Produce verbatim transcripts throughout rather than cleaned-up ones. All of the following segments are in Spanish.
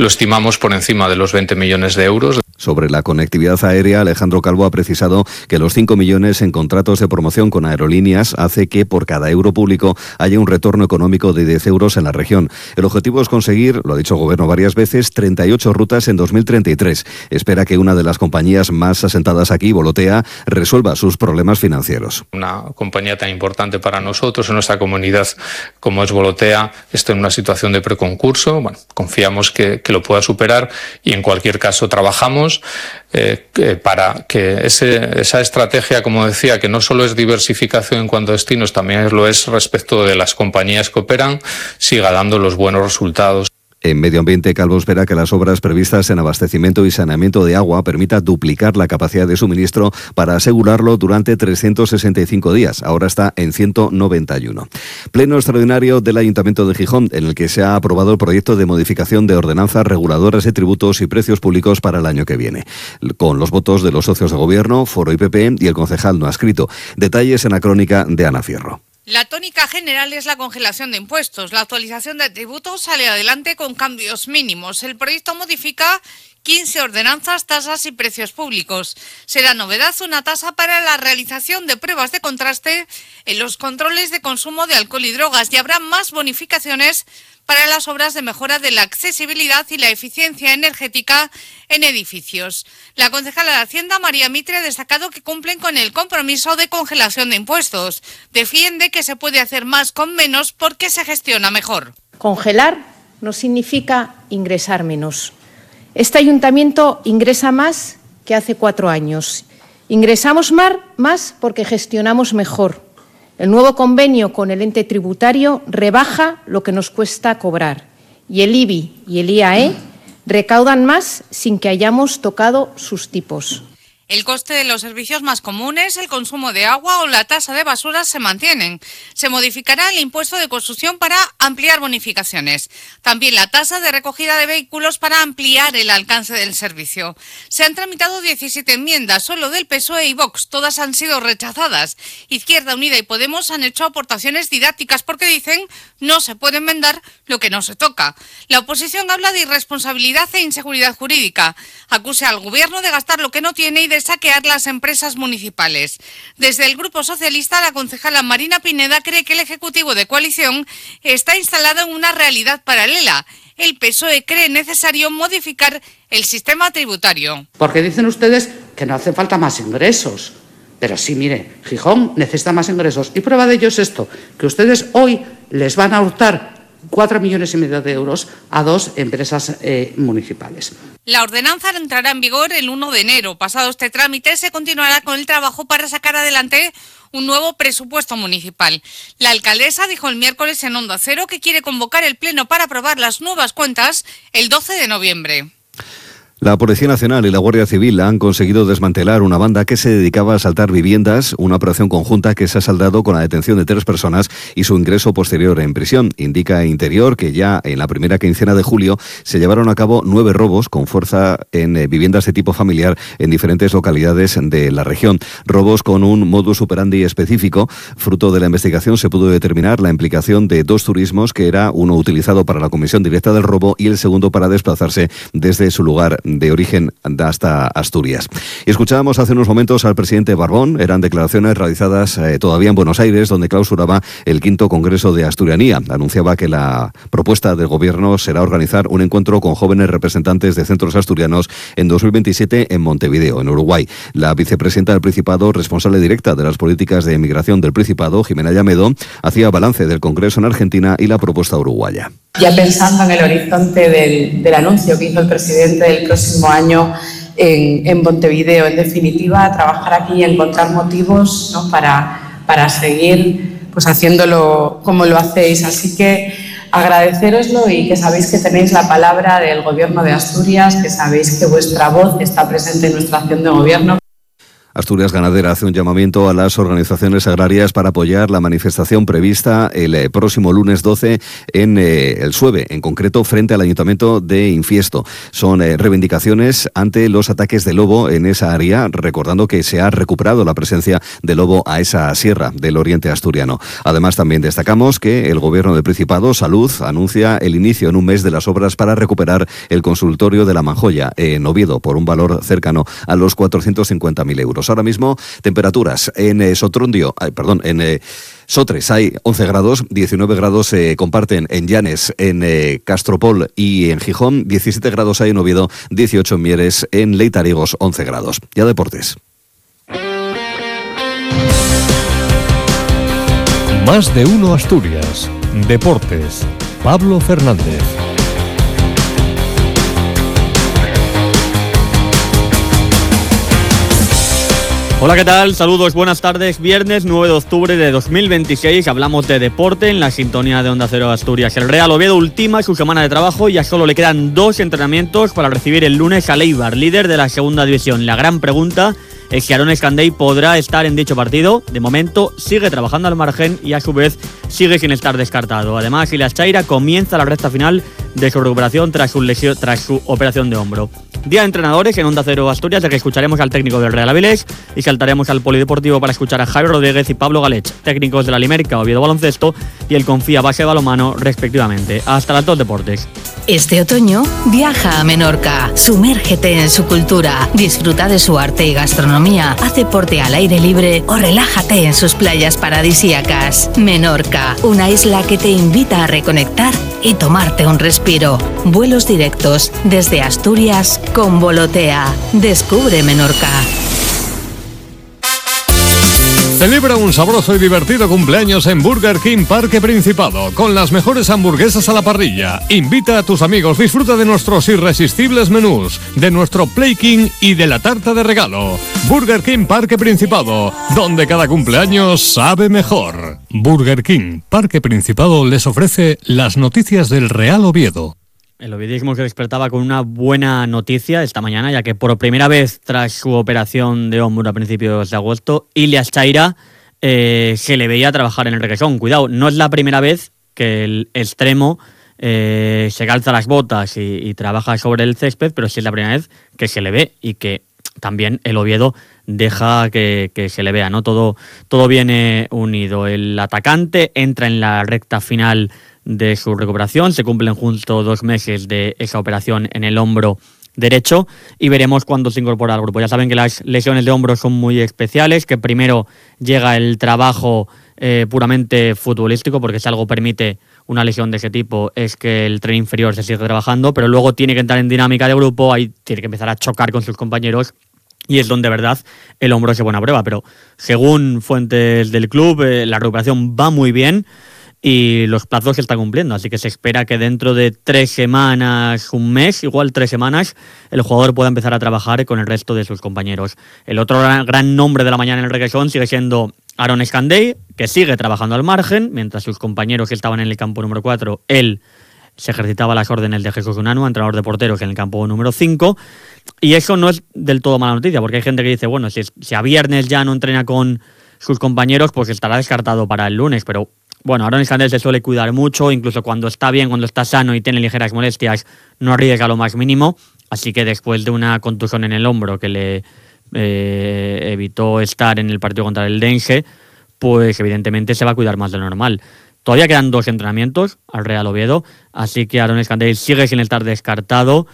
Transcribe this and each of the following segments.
lo estimamos por encima de los veinte millones de euros. Sobre la conectividad aérea, Alejandro Calvo ha precisado que los cinco millones en contratos de promoción con aerolíneas hace que por cada euro público haya un retorno económico de diez euros en la región. El objetivo es conseguir, lo ha dicho el Gobierno varias veces, treinta y ocho rutas en dos mil treinta y tres. Espera que una de las compañías más asentadas aquí, Volotea, resuelva sus problemas financieros. Una compañía tan importante para nosotros en nuestra comunidad como es Volotea está en una situación de preconcurso. Bueno, confiamos que, que lo pueda superar y en cualquier caso trabajamos eh, que para que ese, esa estrategia, como decía, que no solo es diversificación en cuanto a destinos, también lo es respecto de las compañías que operan, siga dando los buenos resultados. En Medio Ambiente, Calvo espera que las obras previstas en abastecimiento y saneamiento de agua permitan duplicar la capacidad de suministro para asegurarlo durante trescientos sesenta y cinco días. Ahora está en ciento noventa y uno. Pleno extraordinario del Ayuntamiento de Gijón, en el que se ha aprobado el proyecto de modificación de ordenanzas reguladoras de tributos y precios públicos para el año que viene, con los votos de los socios de Gobierno, Foro y P P y el concejal no adscrito. Detalles en la crónica de Ana Fierro. La tónica general es la congelación de impuestos. La actualización de tributos sale adelante con cambios mínimos. El proyecto modifica quince ordenanzas, tasas y precios públicos. Será novedad una tasa para la realización de pruebas de contraste en los controles de consumo de alcohol y drogas y habrá más bonificaciones para las obras de mejora de la accesibilidad y la eficiencia energética en edificios. La concejala de Hacienda, María Mitre, ha destacado que cumplen con el compromiso de congelación de impuestos. Defiende que se puede hacer más con menos porque se gestiona mejor. Congelar no significa ingresar menos. Este ayuntamiento ingresa más que hace cuatro años. Ingresamos más porque gestionamos mejor. El nuevo convenio con el ente tributario rebaja lo que nos cuesta cobrar y el I B I y el I A E recaudan más sin que hayamos tocado sus tipos. El coste de los servicios más comunes, el consumo de agua o la tasa de basura se mantienen. Se modificará el impuesto de construcción para ampliar bonificaciones. También la tasa de recogida de vehículos para ampliar el alcance del servicio. Se han tramitado diecisiete enmiendas, solo del P S O E y Vox. Todas han sido rechazadas. Izquierda Unida y Podemos han hecho aportaciones didácticas porque dicen no se puede enmendar lo que no se toca. La oposición habla de irresponsabilidad e inseguridad jurídica. Acusa al gobierno de gastar lo que no tiene y de saquear las empresas municipales. Desde el Grupo Socialista, la concejala Marina Pineda cree que el Ejecutivo de coalición está instalado en una realidad paralela. El P S O E cree necesario modificar el sistema tributario. Porque dicen ustedes que no hace falta más ingresos. Pero sí, mire, Gijón necesita más ingresos. Y prueba de ello es esto, que ustedes hoy les van a hurtar cuatro millones y medio de euros a dos empresas eh, municipales. La ordenanza entrará en vigor el uno de enero. Pasado este trámite, se continuará con el trabajo para sacar adelante un nuevo presupuesto municipal. La alcaldesa dijo el miércoles en Onda Cero que quiere convocar el pleno para aprobar las nuevas cuentas el doce de noviembre. La Policía Nacional y la Guardia Civil han conseguido desmantelar una banda que se dedicaba a asaltar viviendas, una operación conjunta que se ha saldado con la detención de tres personas y su ingreso posterior en prisión. Indica Interior que ya en la primera quincena de julio se llevaron a cabo nueve robos con fuerza en viviendas de tipo familiar en diferentes localidades de la región. Robos con un modus operandi específico. Fruto de la investigación se pudo determinar la implicación de dos turismos, que era uno utilizado para la comisión directa del robo y el segundo para desplazarse desde su lugar de origen hasta Asturias. Y escuchábamos hace unos momentos al presidente Barbón. Eran declaraciones realizadas eh, todavía en Buenos Aires, donde clausuraba el quinto Congreso de Asturianía. Anunciaba que la propuesta del Gobierno será organizar un encuentro con jóvenes representantes de centros asturianos en dos mil veintisiete en Montevideo, en Uruguay. La vicepresidenta del Principado, responsable directa de las políticas de emigración del Principado, Jimena Llamedo, hacía balance del Congreso en Argentina y la propuesta uruguaya. Ya pensando en el horizonte del, del anuncio que hizo el presidente del próximo año en, en Montevideo, en definitiva, trabajar aquí y encontrar motivos, ¿no?, para, para seguir pues, haciéndolo como lo hacéis. Así que agradeceroslo y que sabéis que tenéis la palabra del Gobierno de Asturias, que sabéis que vuestra voz está presente en nuestra acción de gobierno. Asturias Ganadera hace un llamamiento a las organizaciones agrarias para apoyar la manifestación prevista el eh, próximo lunes doce en eh, el Sueve, en concreto frente al Ayuntamiento de Infiesto. Son eh, reivindicaciones ante los ataques de lobo en esa área, recordando que se ha recuperado la presencia de lobo a esa sierra del oriente asturiano. Además, también destacamos que el Gobierno del Principado, Salud, anuncia el inicio en un mes de las obras para recuperar el consultorio de la Manjoya en Oviedo por un valor cercano a los cuatrocientos cincuenta mil euros. Ahora mismo, temperaturas en eh, Sotrondio, ay, perdón, en eh, Sotres hay once grados, diecinueve grados se eh, comparten en Llanes, en eh, Castropol y en Gijón, diecisiete grados hay en Oviedo, dieciocho en Mieres, en Leitarigos once grados. Ya deportes. Más de uno Asturias. Deportes. Pablo Fernández. Hola, ¿qué tal? Saludos, buenas tardes. Viernes nueve de octubre de dos mil veintiséis. Hablamos de deporte en la sintonía de Onda Cero Asturias. El Real Oviedo ultima su semana de trabajo y ya solo le quedan dos entrenamientos para recibir el lunes al Eibar, líder de la segunda división. La gran pregunta es si Aaron Escandey podrá estar en dicho partido. De momento sigue trabajando al margen y a su vez sigue sin estar descartado. Además, Ilias Chaira comienza la recta final de su recuperación tras su, lesión, tras su operación de hombro. Día de entrenadores en Onda Cero Asturias, de que escucharemos al técnico del Real Avilés y saltaremos al Polideportivo para escuchar a Javier Rodríguez y Pablo Galech, técnicos de la Limérica, Oviedo Baloncesto y el Confía Base Balonmano, respectivamente. Hasta las dos deportes. Este otoño, viaja a Menorca, sumérgete en su cultura, disfruta de su arte y gastronomía, haz deporte al aire libre o relájate en sus playas paradisíacas. Menorca, una isla que te invita a reconectar y tomarte un respiro. Vuelos directos desde Asturias con Volotea. Descubre Menorca. Celebra un sabroso y divertido cumpleaños en Burger King Parque Principado, con las mejores hamburguesas a la parrilla. Invita a tus amigos, disfruta de nuestros irresistibles menús, de nuestro Play King y de la tarta de regalo. Burger King Parque Principado, donde cada cumpleaños sabe mejor. Burger King Parque Principado les ofrece las noticias del Real Oviedo. El oviedismo se despertaba con una buena noticia esta mañana, ya que por primera vez tras su operación de hombro a principios de agosto, Ilias Chaira eh, se le veía trabajar en el requesón. Cuidado, no es la primera vez que el extremo eh, se calza las botas y, y trabaja sobre el césped, pero sí es la primera vez que se le ve y que también el Oviedo deja que, que se le vea, ¿no? Todo, todo viene unido. El atacante entra en la recta final de su recuperación, se cumplen justo dos meses de esa operación en el hombro derecho y veremos cuándo se incorpora al grupo. Ya saben que las lesiones de hombro son muy especiales, que primero llega el trabajo eh, puramente futbolístico, porque si algo permite una lesión de ese tipo es que el tren inferior se sigue trabajando, pero luego tiene que entrar en dinámica de grupo, ahí tiene que empezar a chocar con sus compañeros y es donde, de verdad, el hombro se pone a prueba. Pero según fuentes del club, eh, la recuperación va muy bien y los plazos se están cumpliendo, así que se espera que dentro de tres semanas, un mes, igual tres semanas, el jugador pueda empezar a trabajar con el resto de sus compañeros. El otro gran, gran nombre de la mañana en el requesón sigue siendo Aaron Escandey, que sigue trabajando al margen, mientras sus compañeros que estaban en el campo número cuatro, él se ejercitaba las órdenes de Jesús Unanua, entrenador de porteros, en el campo número cinco, y eso no es del todo mala noticia, porque hay gente que dice, bueno, si, si a viernes ya no entrena con sus compañeros, pues estará descartado para el lunes, pero bueno, Aaron Escandey se suele cuidar mucho, incluso cuando está bien, cuando está sano y tiene ligeras molestias, no arriesga lo más mínimo, así que después de una contusión en el hombro que le eh, evitó estar en el partido contra el Dense, pues evidentemente se va a cuidar más de lo normal. Todavía quedan dos entrenamientos al Real Oviedo, así que Aaron Escandey sigue sin estar descartado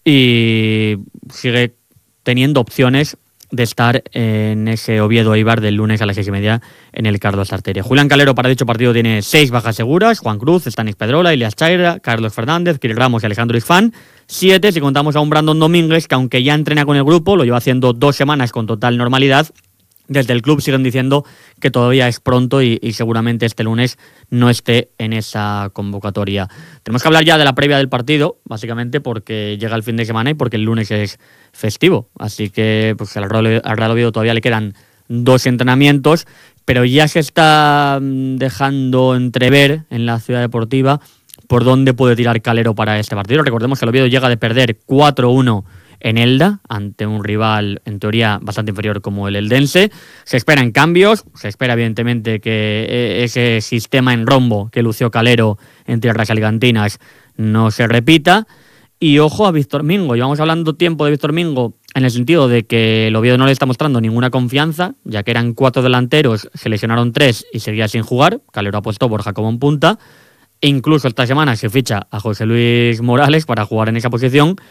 y sigue teniendo opciones de estar en ese Oviedo Eibar del lunes a las seis y media en el Carlos Arteria. Julián Calero para dicho partido tiene seis bajas seguras: Juan Cruz, Stanis Pedrola, Ilias Chaira, Carlos Fernández, Kirill Ramos y Alejandro Isfán. Siete si contamos a un Brandon Domínguez, que aunque ya entrena con el grupo, lo lleva haciendo dos semanas con total normalidad. Desde el club siguen diciendo que todavía es pronto y, y seguramente este lunes no esté en esa convocatoria. Tenemos que hablar ya de la previa del partido, básicamente porque llega el fin de semana y porque el lunes es festivo. Así que pues, al Real Oviedo todavía le quedan dos entrenamientos, pero ya se está dejando entrever en la ciudad deportiva por dónde puede tirar Calero para este partido. Recordemos que el Oviedo llega de perder cuatro uno en Elda, ante un rival en teoría bastante inferior como el Eldense. Se esperan cambios, se espera evidentemente que ese sistema en rombo que lució Calero en tierras alicantinas no se repita. Y ojo a Víctor Mingo, llevamos hablando tiempo de Víctor Mingo en el sentido de que el Oviedo no le está mostrando ninguna confianza, ya que eran cuatro delanteros, se lesionaron tres y seguía sin jugar. Calero apostó por Jacobo en punta. E incluso esta semana se ficha a José Luis Morales para jugar en esa posición,